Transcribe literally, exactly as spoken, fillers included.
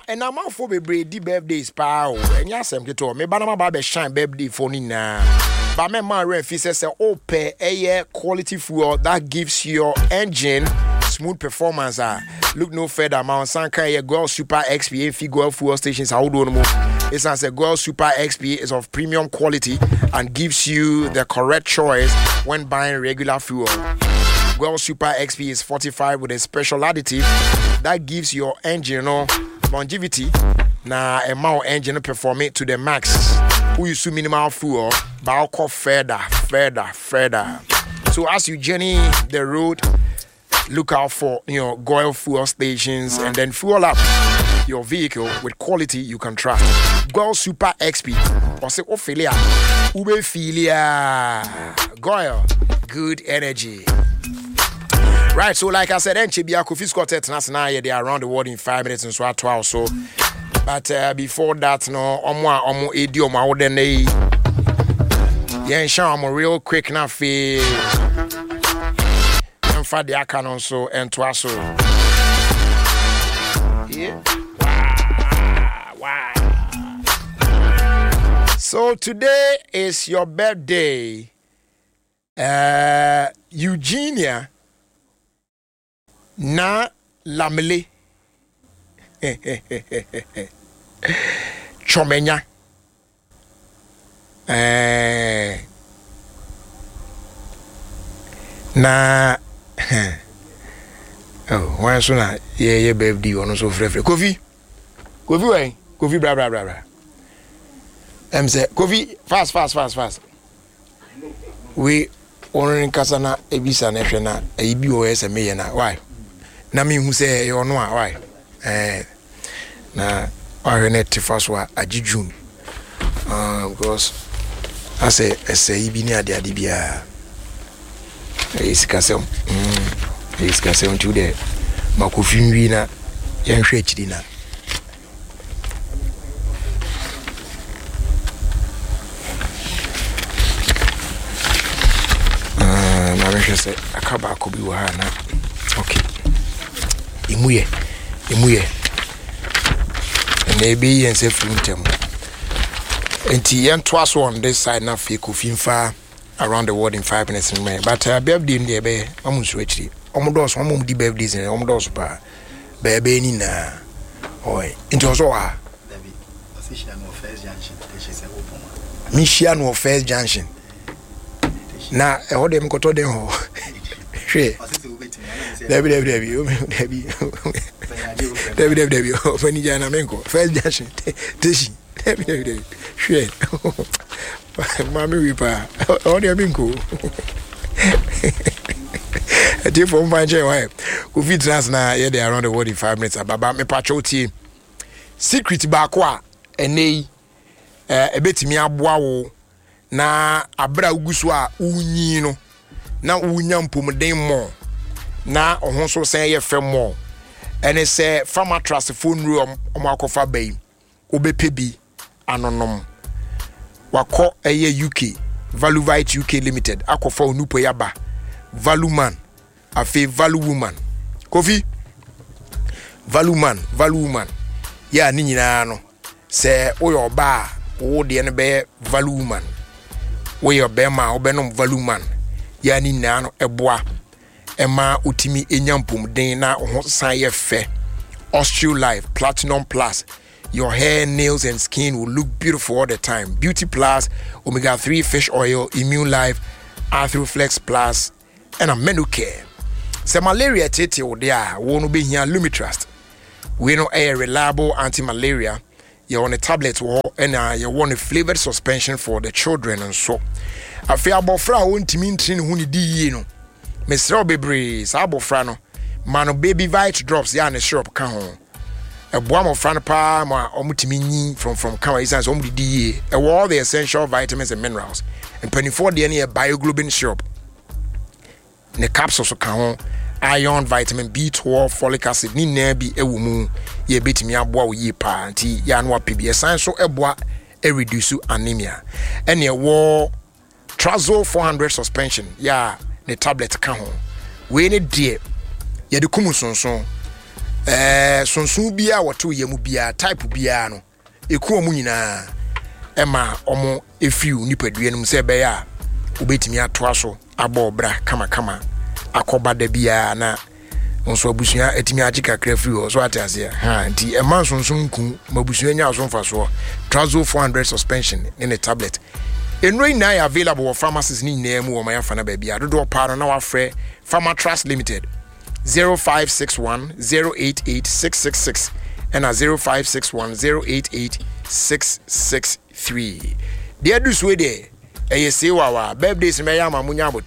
and I'm out for be brady birthdays pow and yasem kito me banama ba be shine birthday for ni na but me man refi say oh pay a quality fuel that gives your engine smooth performance. Ah, look no further. Mount Sanka ye Goil Super X P A Goil fuel stations. How do you know? It's as a Goil Super X P A is of premium quality and gives you the correct choice when buying regular fuel. Goil Super X P is fortified with a special additive that gives your engine, you know, longevity. Now, a mount engine perform it to the max. Who use minimal fuel, but I'll call further, further, further. So as you journey the road, look out for, you know, Goil fuel stations and then fuel up your vehicle with quality you can trust. Goil Super X P or say Ophelia, Ube Filia, Goil, good energy. Right, so like I said, Enchibia Kofi Scott International, they are around the world in five minutes and so at twelve. So, but uh, before that, no, Omwa Omo Edio Maudene, Yen Sham real quick na fe. For the canon so and twaso. Yeah. Wow. Wow. So today is your birthday. Uh Eugenia na Lamele. Chomenya. Eh na oh, why so na yeah yeah birthday on so free free. Kofi. Kofi why? Kofi bra bra bra bra. Em say Kofi fast fast fast fast. We orin kasa na ebisa na hwe na e bi o ese me na why? Na me hu say e ono a why? Eh na are net fast wa agijun. Uh because I say I say bi ni ade ade bia. Is kasem mm is kasem to the makofin wi na yan hwe chidi na ah na me say akaba ko bi wa na okay imuye imuye na be yen se fruntem enti yan twaso on this side na fe kofin fa around the world in five minutes in May. But uh, birthday in the bay, I'm switchy. Almost one of the birthdays and almost ba baby na oi. Into also ah. Michiano First Junction. Na e ho dem koto dem ho. Hwe. Debi debi debi. Debi. Debi debi debi. Ofani jana menko. First Junction. Teshi. Debi debi debi. Hwe. Mami wipa all the bingo a different fine chair why go fit trans na here they around the world in five minutes baba me patroti secret back wa enei eh ebetimi aboa wo na abra ugusu a unyi no na unya mpomden mo na ohon so sen ye fem mo ene se farmer trust phone room omakofa bai obepebi anonom wako eye U K Valuvite U K Limited akofa onupo yaba Value Man afi Value Woman Kofi Value Man Value Woman ya ni nyina no se oyo ba wo de ne be Value Woman we yo be ma obenom Value Man ya ni nyina no eboa ema utimi enyampom den na ho san ye fe Osteo Life Platinum Plus. Your hair, nails, and skin will look beautiful all the time. Beauty Plus, Omega three Fish Oil, Immune Life, Arthroflex Plus, and a menu care. So malaria tete odia, won't be here Lumitrust. We know a reliable anti-malaria. You're on a tablet and uh, you want a flavored suspension for the children and so. I feel about fra won't mean tin huni di no. Mister Bebre, Sabo Frano, Mano baby Vite drops ya and syrup can home. A boam of franpa ma omutimi from from Kawa is as omdi all the essential vitamins and minerals and twenty-four D N A bioglobin syrup. The capsules can iron, vitamin B twelve, folic acid ni na bi ewumu ye betimi aboa wo ye pa nti ya no P B S science so eboa e reduce anemia. And ye wo Trazol four hundred suspension ya the tablet can ho. We ne die ye de kumusonson eh sonson bia woto yemu bia type bia no eku omu nyina ema omo efiu nipadua num se be ya obetimi atoa so abo bra kama kama akoba da bia na nso abusua etimi agika kra free o so atase ha nti ema sonson ku mabusua nya so mfa so Trazo four hundred suspension in a tablet enro ina available for pharmacies ni nyina mu o ma yafa na ba bia dodo pa no na wa frɛ Pharmatrust Limited zero five six one zero eight eight six six six and a zero five six one zero eight eight six six three. Dear do swe de e yesi wawa birthdays me ya mamunya